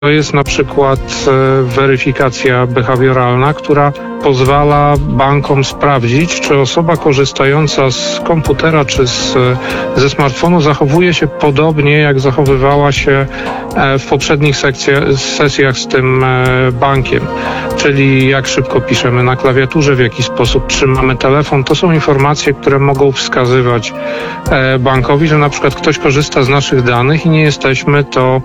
To jest na przykład weryfikacja behawioralna, która pozwala bankom sprawdzić, czy osoba korzystająca z komputera czy ze smartfonu zachowuje się podobnie, jak zachowywała się w poprzednich sesjach z tym bankiem. Czyli jak szybko piszemy na klawiaturze, w jaki sposób trzymamy telefon. To są informacje, które mogą wskazywać bankowi, że na przykład ktoś korzysta z naszych danych i nie jesteśmy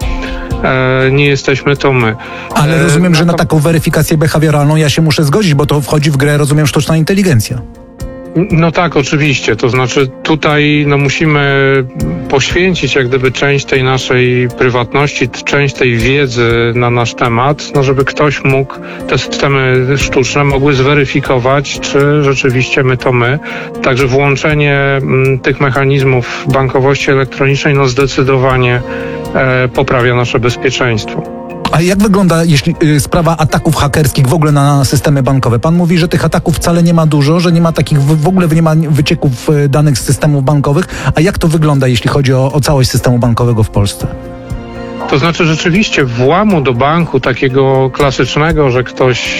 to my. Ale rozumiem, że na taką weryfikację behawioralną ja się muszę zgodzić, bo to wchodzi w grę, rozumiem, sztuczna inteligencja. No tak, oczywiście. To znaczy tutaj musimy poświęcić jak gdyby część tej naszej prywatności, część tej wiedzy na nasz temat, żeby ktoś mógł, te systemy sztuczne mogły zweryfikować, czy rzeczywiście my. Także włączenie tych mechanizmów bankowości elektronicznej zdecydowanie poprawia nasze bezpieczeństwo. A jak wygląda sprawa ataków hakerskich w ogóle na systemy bankowe? Pan mówi, że tych ataków wcale nie ma dużo, że nie ma takich, w ogóle nie ma wycieków danych z systemów bankowych. A jak to wygląda, jeśli chodzi o całość systemu bankowego w Polsce? To znaczy rzeczywiście włamu do banku takiego klasycznego, że ktoś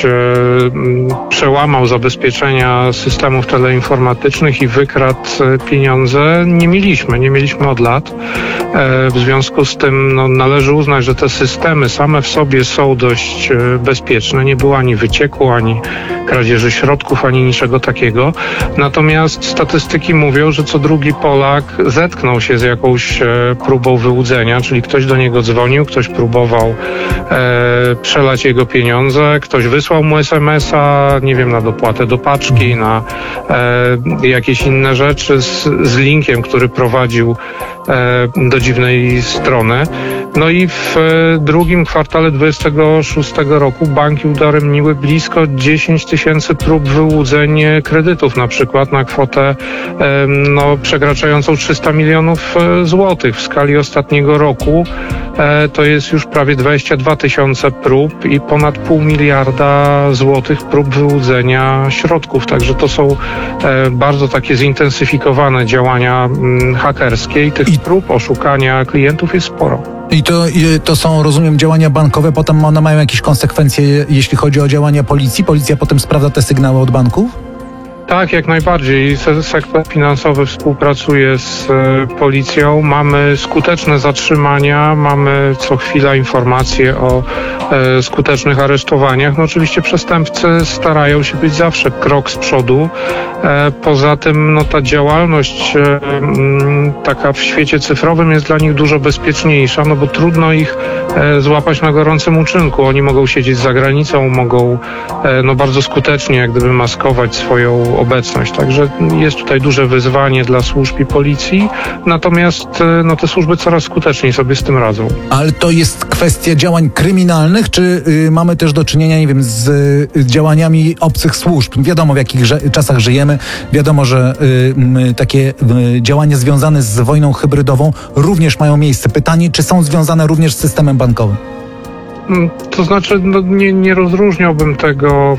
przełamał zabezpieczenia systemów teleinformatycznych i wykradł pieniądze, nie mieliśmy od lat. W związku z tym należy uznać, że te systemy same w sobie są dość bezpieczne. Nie było ani wycieku, ani kradzieży środków, ani niczego takiego. Natomiast statystyki mówią, że co drugi Polak zetknął się z jakąś próbą wyłudzenia, czyli ktoś do niego dzwonił, ktoś próbował przelać jego pieniądze, ktoś wysłał mu SMS-a, na dopłatę do paczki, na jakieś inne rzeczy z linkiem, który prowadził do dziwnej strony. No i w drugim kwartale 2026 roku banki udaremniły blisko 10 tysięcy prób wyłudzeń kredytów, na przykład na kwotę przekraczającą 300 milionów złotych. W skali ostatniego roku to jest już prawie 22 tysiące prób i ponad 0,5 miliarda złotych prób wyłudzenia środków. Także to są bardzo takie zintensyfikowane działania hakerskie i tych prób oszukania klientów jest sporo. I to są, rozumiem, działania bankowe, potem one mają jakieś konsekwencje, jeśli chodzi o działania policji? Policja potem sprawdza te sygnały od banków? Tak, jak najbardziej. Sektor finansowy współpracuje z policją. Mamy skuteczne zatrzymania, mamy co chwila informacje o skutecznych aresztowaniach. Oczywiście przestępcy starają się być zawsze krok z przodu. Poza tym ta działalność taka w świecie cyfrowym jest dla nich dużo bezpieczniejsza, bo trudno ich złapać na gorącym uczynku. Oni mogą siedzieć za granicą, mogą bardzo skutecznie jak gdyby maskować swoją obecność. Także jest tutaj duże wyzwanie dla służb i policji, natomiast te służby coraz skuteczniej sobie z tym radzą. Ale to jest kwestia działań kryminalnych, czy mamy też do czynienia, z działaniami obcych służb? Wiadomo, w jakich czasach żyjemy. Wiadomo, że takie działania związane z wojną hybrydową również mają miejsce. Pytanie, czy są związane również z systemem bankowym? To znaczy, nie rozróżniałbym tego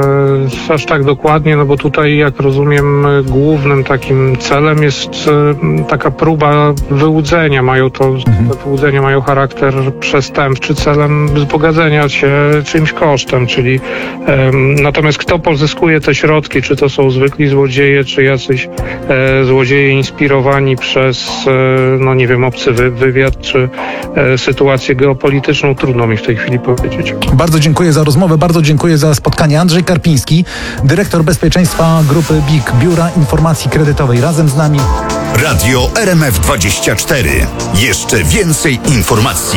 aż tak dokładnie, bo tutaj, jak rozumiem, głównym takim celem jest taka próba wyłudzenia. Te wyłudzenia mają charakter przestępczy, celem wzbogacenia się czyimś kosztem, czyli natomiast kto pozyskuje te środki, czy to są zwykli złodzieje, czy jacyś złodzieje inspirowani przez, obcy wywiad, czy sytuację geopolityczną, trudno mi w tej chwili powiedzieć. Bardzo dziękuję za rozmowę, bardzo dziękuję za spotkanie. Andrzej Karpiński, dyrektor bezpieczeństwa grupy BIK, Biura Informacji Kredytowej. Razem z nami Radio RMF24. Jeszcze więcej informacji.